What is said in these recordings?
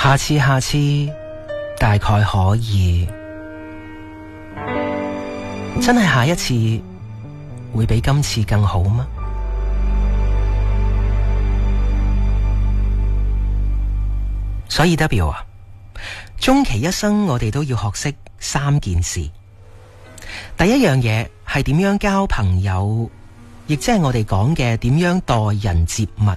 下次大概可以，真係下一次會比今次更好嗎？所以 W 啊，終其一生我哋都要學識3件事。第一樣嘢係點樣交朋友，亦即係我哋講嘅點樣待人接物。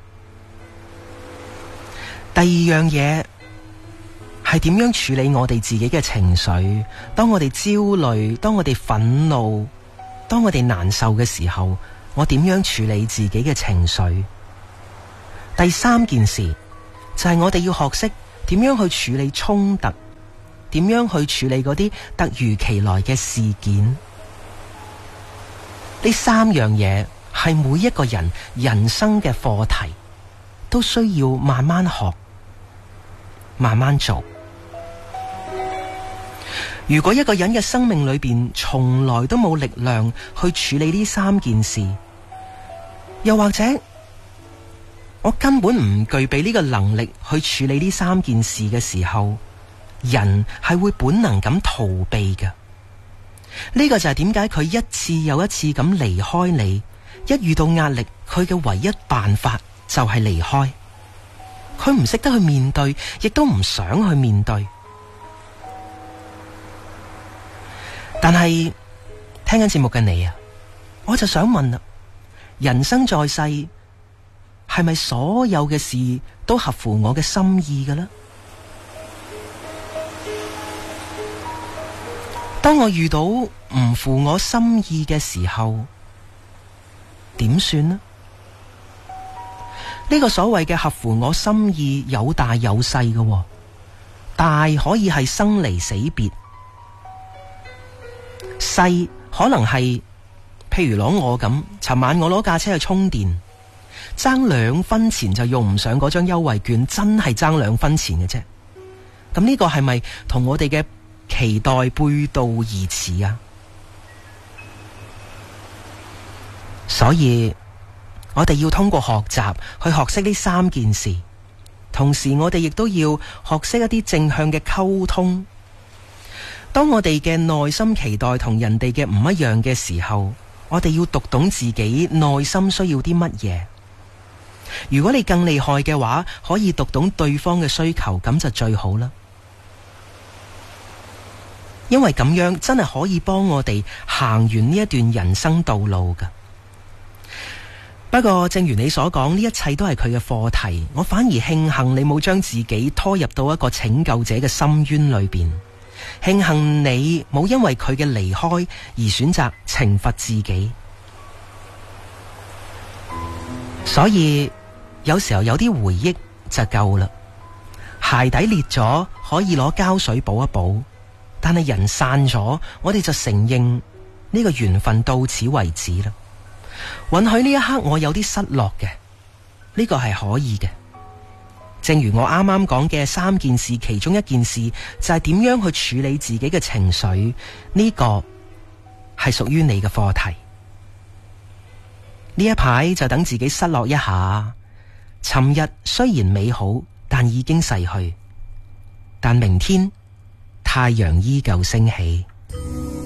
第二樣嘢係點樣處理我哋自己嘅情緒，當我哋焦慮，當我哋憤怒，當我哋難受嘅時候，我點樣處理自己嘅情緒。第3件事就係我哋要學識點樣去處理衝突，點樣去處理嗰啲突如其來嘅事件。呢3樣嘢係每一個人人生嘅課題，都需要慢慢學，慢慢做。如果一個人嘅生命裏邊從來都冇力量去處理呢3件事，又或者我根本唔具備呢個能力去處理呢3件事嘅時候，人係會本能咁逃避嘅。呢個就係點解佢一次又一次咁離開你，一遇到壓力，佢嘅唯一辦法就係離開。佢唔識得去面對，亦都唔想去面對。但係聽緊節目嘅你啊，我就想問啦，人生在世，係咪所有嘅事都合乎我嘅心意嘅呢？當我遇到唔符我心意嘅時候，點算呢？呢個所謂嘅合乎我心意有大有細嘅，大可以係生離死別，細可能係譬如攞我咁，尋晚我攞架車去充電，爭2分錢就用唔上嗰張優惠券，真係爭2分錢嘅啫。咁呢個係咪同我哋嘅期待背道而馳啊？所以我哋要通過學習去學識呢3件事，同時我哋亦都要學識一啲正向嘅溝通。當我哋嘅內心期待同人哋嘅唔一樣嘅時候，我哋要讀懂自己內心需要啲乜嘢。如果你更厲害嘅話，可以讀懂對方嘅需求，咁就最好啦。因為咁樣真係可以幫我哋行完呢一段人生道路㗎。不過正如你所講，呢一切都係佢嘅課題，我反而慶幸你冇將自己拖入到一個拯救者嘅深淵裏邊，慶幸你冇因為佢嘅離開而選擇懲罰自己。所以有時候有啲回憶就夠啦，鞋底裂咗可以攞膠水補一補，但係人散咗，我哋就承認呢個緣分到此為止啦。允許呢一刻我有啲失落嘅，呢個係可以嘅。正如我啱啱講嘅3件事，其中一件事就係點樣去處理自己嘅情緒，呢個係屬於你嘅課題。呢一排就等自己失落一下。尋日雖然美好，但已經逝去，但明天太陽依舊升起。